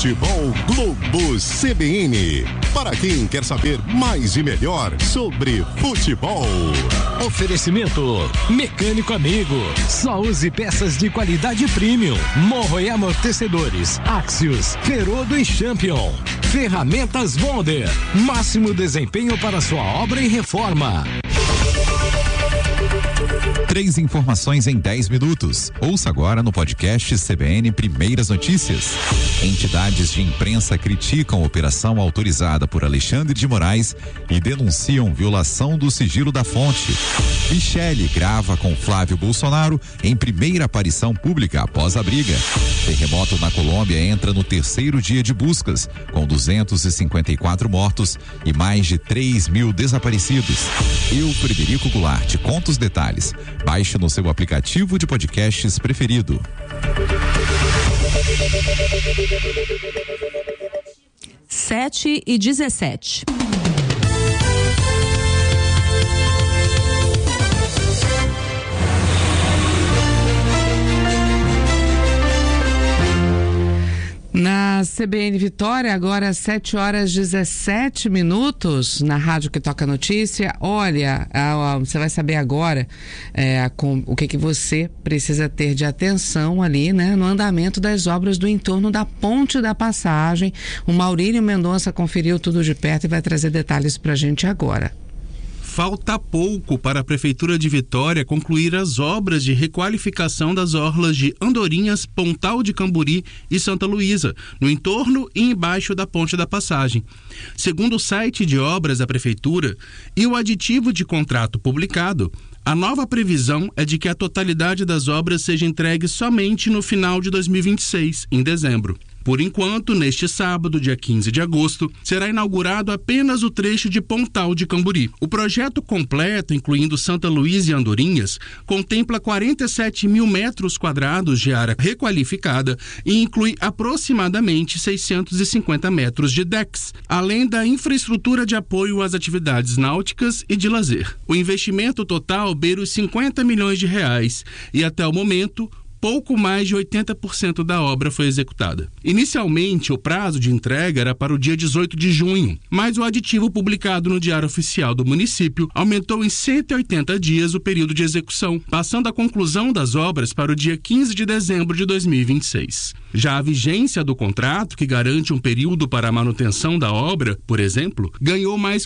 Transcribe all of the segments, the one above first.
Futebol Globo CBN. Para quem quer saber mais e melhor sobre futebol. Oferecimento Mecânico Amigo. Só use peças de qualidade premium. Morro e amortecedores. Axios, Ferodo e Champion. Ferramentas Wonder. Máximo desempenho para sua obra e reforma. 3 informações em 10 minutos. Ouça agora no podcast CBN Primeiras Notícias. Entidades de imprensa criticam a operação autorizada por Alexandre de Moraes e denunciam violação do sigilo da fonte. Michele grava com Flávio Bolsonaro em primeira aparição pública após a briga. Terremoto na Colômbia entra no 3º dia de buscas, com 254 mortos e mais de 3.000 desaparecidos. Eu, Frederico Goulart, conto os detalhes. Baixe no seu aplicativo de podcasts preferido. 7h17. Na CBN Vitória, agora 7h17, na rádio que toca notícia. Olha, você vai saber agora o que você precisa ter de atenção ali, né? No andamento das obras do entorno da Ponte da Passagem. O Maurílio Mendonça conferiu tudo de perto e vai trazer detalhes pra gente agora. Falta pouco para a Prefeitura de Vitória concluir as obras de requalificação das orlas de Andorinhas, Pontal de Camburi e Santa Luísa, no entorno e embaixo da Ponte da Passagem. Segundo o site de obras da Prefeitura e o aditivo de contrato publicado, a nova previsão é de que a totalidade das obras seja entregue somente no final de 2026, em dezembro. Por enquanto, neste sábado, dia 15 de agosto, será inaugurado apenas o trecho de Pontal de Camburi. O projeto completo, incluindo Santa Luísa e Andorinhas, contempla 47 mil metros quadrados de área requalificada e inclui aproximadamente 650 metros de decks, além da infraestrutura de apoio às atividades náuticas e de lazer. O investimento total beira os 50 milhões de reais e, até o momento, pouco mais de 80% da obra foi executada. Inicialmente, o prazo de entrega era para o dia 18 de junho, mas o aditivo publicado no Diário Oficial do município aumentou em 180 dias o período de execução, passando a conclusão das obras para o dia 15 de dezembro de 2026. Já a vigência do contrato, que garante um período para a manutenção da obra, por exemplo, ganhou mais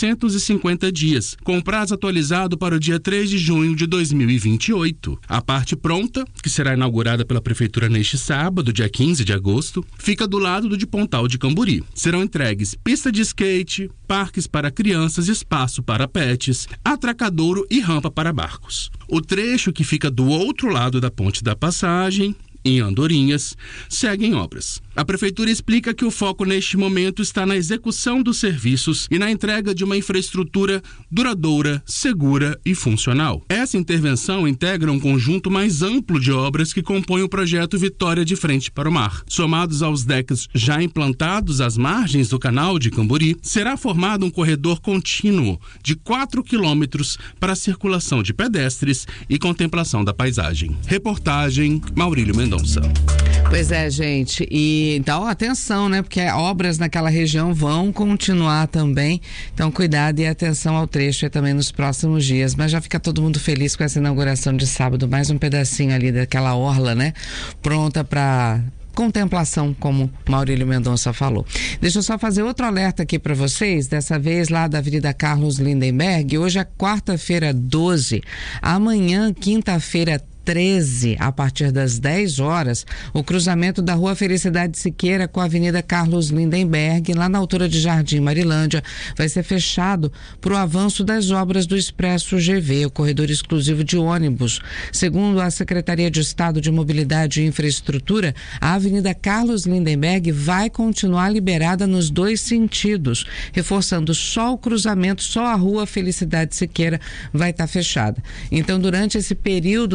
450 dias, com prazo atualizado para o dia 3 de junho de 2028. A parte pronta, que será inaugurada pela Prefeitura neste sábado, dia 15 de agosto, fica do lado do de Pontal de Camburi. Serão entregues pista de skate, parques para crianças, espaço para pets, atracadouro e rampa para barcos. O trecho que fica do outro lado da Ponte da Passagem, em Andorinhas, seguem obras. A Prefeitura explica que o foco neste momento está na execução dos serviços e na entrega de uma infraestrutura duradoura, segura e funcional. Essa intervenção integra um conjunto mais amplo de obras que compõem o projeto Vitória de Frente para o Mar. Somados aos decks já implantados às margens do canal de Camburi, será formado um corredor contínuo de 4 quilômetros para a circulação de pedestres e contemplação da paisagem. Reportagem Maurílio Mendonça. Pois é, gente, e então atenção, né, porque obras naquela região vão continuar também, então cuidado e atenção ao trecho também nos próximos dias, mas já fica todo mundo feliz com essa inauguração de sábado, mais um pedacinho ali daquela orla, né, pronta para contemplação, como Maurílio Mendonça falou. Deixa eu só fazer outro alerta aqui para vocês, dessa vez lá da Avenida Carlos Lindenberg. Hoje é quarta-feira 12, amanhã, quinta-feira 13, a partir das 10 horas, o cruzamento da Rua Felicidade Siqueira com a Avenida Carlos Lindenberg, lá na altura de Jardim Marilândia, vai ser fechado para o avanço das obras do Expresso GV, o corredor exclusivo de ônibus. Segundo a Secretaria de Estado de Mobilidade e Infraestrutura, a Avenida Carlos Lindenberg vai continuar liberada nos dois sentidos, reforçando só o cruzamento, só a Rua Felicidade Siqueira vai estar fechada. Então, durante esse período das obras,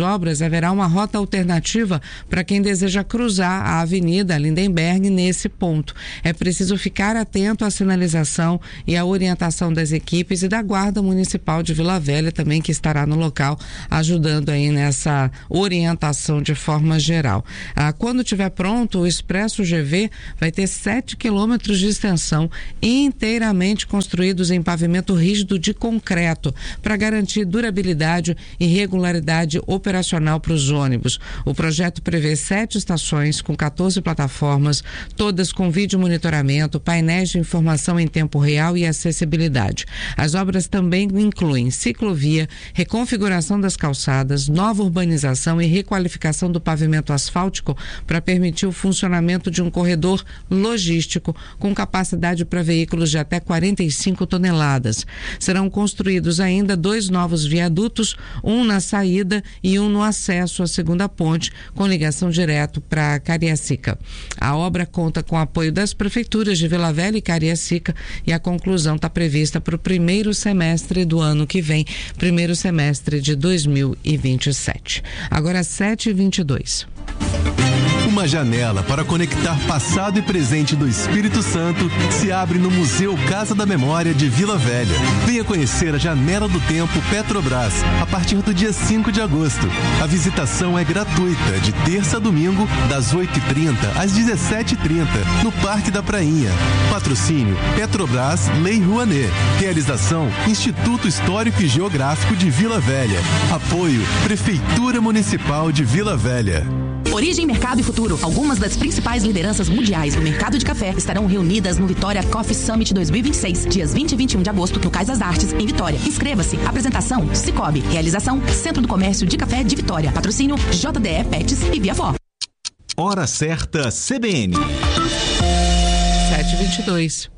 obras, haverá uma rota alternativa para quem deseja cruzar a Avenida Lindenberg nesse ponto. É preciso ficar atento à sinalização e à orientação das equipes e da Guarda Municipal de Vila Velha também, que estará no local ajudando aí nessa orientação de forma geral. Quando estiver pronto, o Expresso GV vai ter 7 quilômetros de extensão inteiramente construídos em pavimento rígido de concreto para garantir durabilidade e regularidade operacional para os ônibus. O projeto prevê 7 estações com 14 plataformas, todas com vídeo monitoramento, painéis de informação em tempo real e acessibilidade. As obras também incluem ciclovia, reconfiguração das calçadas, nova urbanização e requalificação do pavimento asfáltico para permitir o funcionamento de um corredor logístico com capacidade para veículos de até 45 toneladas. Serão construídos ainda 2 novos viadutos, um na saída e um no acesso à segunda ponte, com ligação direto para Cariacica. A obra conta com apoio das prefeituras de Vila Velha e Cariacica e a conclusão está prevista para o primeiro semestre do ano que vem, primeiro semestre de 2027. Agora 7h22. Uma janela para conectar passado e presente do Espírito Santo se abre no Museu Casa da Memória de Vila Velha. Venha conhecer a Janela do Tempo Petrobras a partir do dia 5 de agosto. A visitação é gratuita de terça a domingo, das 8h30 às 17h30, no Parque da Prainha. Patrocínio Petrobras Lei Rouanet. Realização Instituto Histórico e Geográfico de Vila Velha. Apoio Prefeitura Municipal de Vila Velha. Origem, mercado e futuro. Algumas das principais lideranças mundiais do mercado de café estarão reunidas no Vitória Coffee Summit 2026, dias 20 e 21 de agosto, no Cais das Artes, em Vitória. Inscreva-se. Apresentação Cicobi. Realização Centro do Comércio de Café de Vitória. Patrocínio JDE Pets e Viafor. Hora certa CBN. 7h22.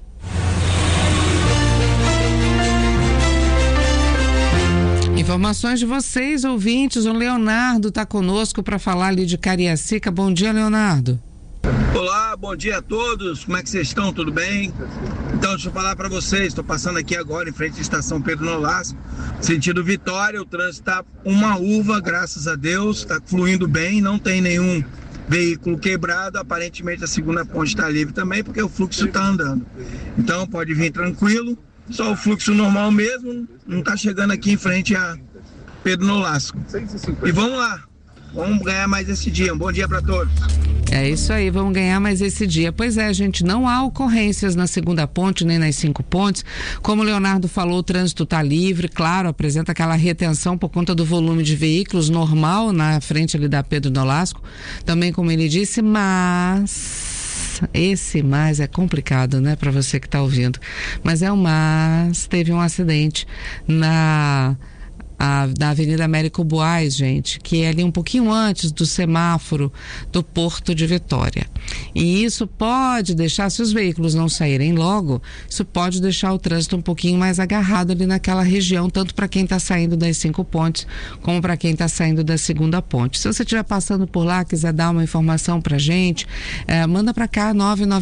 Informações de vocês, ouvintes. O Leonardo está conosco para falar ali de Cariacica. Bom dia, Leonardo. Olá, bom dia a todos. Como é que vocês estão? Tudo bem? Então, deixa eu falar para vocês. Estou passando aqui agora em frente à estação Pedro Nolasco, sentido Vitória. O trânsito está uma uva, graças a Deus. Está fluindo bem, não tem nenhum veículo quebrado. Aparentemente a segunda ponte está livre também, porque o fluxo está andando. Então, pode vir tranquilo. Só o fluxo normal mesmo, não está chegando aqui em frente a Pedro Nolasco. E vamos lá, vamos ganhar mais esse dia. Um bom dia para todos. É isso aí, vamos ganhar mais esse dia. Pois é, gente, não há ocorrências na segunda ponte, nem nas 5 pontes. Como o Leonardo falou, o trânsito está livre, claro, apresenta aquela retenção por conta do volume de veículos normal na frente ali da Pedro Nolasco. Também, como ele disse, mas esse mais é complicado, né, para você que está ouvindo. Mas teve um acidente na Avenida Américo Buais, gente, que é ali um pouquinho antes do semáforo do Porto de Vitória. E isso pode deixar, se os veículos não saírem logo, isso pode deixar o trânsito um pouquinho mais agarrado ali naquela região, tanto para quem está saindo das 5 pontes, como para quem está saindo da segunda ponte. Se você estiver passando por lá, quiser dar uma informação para a gente, manda para cá,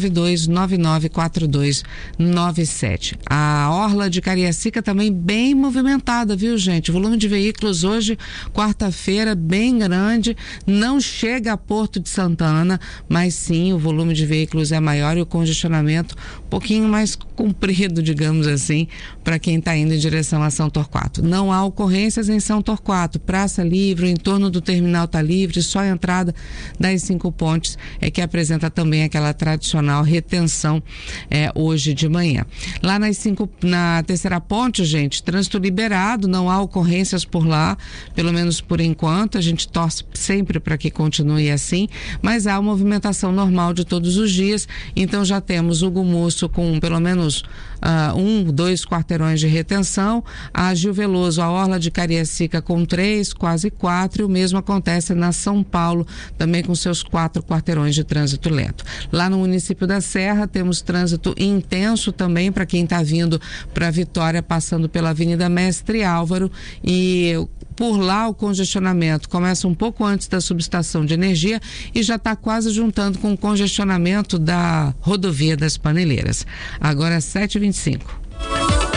992-994297. A orla de Cariacica também bem movimentada, viu, gente? O volume de veículos hoje, quarta-feira, bem grande, não chega a Porto de Santana, mas sim, o volume de veículos é maior e o congestionamento um pouquinho mais comprido, digamos assim, para quem está indo em direção a São Torquato. Não há ocorrências em São Torquato, praça livre, o entorno do terminal está livre, só a entrada das 5 pontes é que apresenta também aquela tradicional retenção hoje de manhã. Lá na terceira ponte, gente, trânsito liberado, não há ocorrências por lá, pelo menos por enquanto. A gente torce sempre para que continue assim, mas há uma movimentação normal de todos os dias. Então já temos o Gumuço com pelo menos 2 quarteirões de retenção, a Gil Veloso, a orla de Cariacica com 3, quase 4, e o mesmo acontece na São Paulo, também com seus 4 quarteirões de trânsito lento. Lá no município da Serra temos trânsito intenso também para quem está vindo para Vitória, passando pela Avenida Mestre Álvaro, e por lá o congestionamento começa um pouco antes da subestação de energia e já está quase juntando com o congestionamento da rodovia das Paneleiras. Agora 7h25.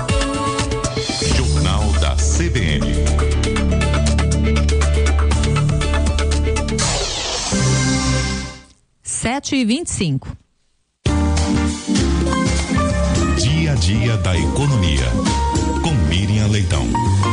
Jornal da CBN. 7h25. Dia a dia da economia, com Miriam Leitão.